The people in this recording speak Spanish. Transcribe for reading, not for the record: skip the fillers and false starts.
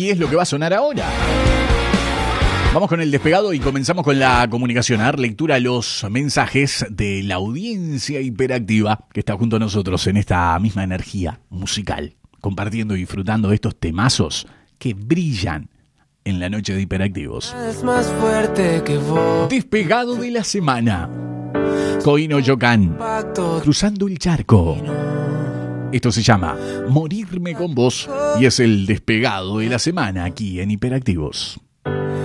y es lo que va a sonar ahora. Vamos con el despegado y comenzamos con la comunicación, a dar lectura a los mensajes de la audiencia hiperactiva que está junto a nosotros en esta misma energía musical, compartiendo y disfrutando de estos temazos que brillan en la noche de hiperactivos. Es más fuerte que vos. Despegado de la semana. Coino Yocan, cruzando el charco. Esto se llama Morirme con vos y es el despegado de la semana aquí en Hiperactivos.